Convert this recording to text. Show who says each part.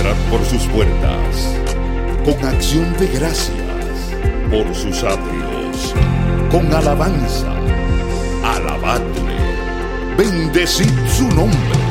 Speaker 1: entrad por sus puertas con acción de gracias, por sus atrios con alabanza. Alabadle, bendecid su nombre.